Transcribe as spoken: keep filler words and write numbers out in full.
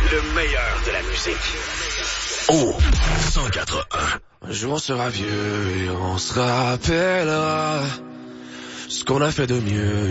Le meilleur de la musique. Oh, cent quatre un. Un jour on sera vieux et on se rappellera ce qu'on a fait de mieux.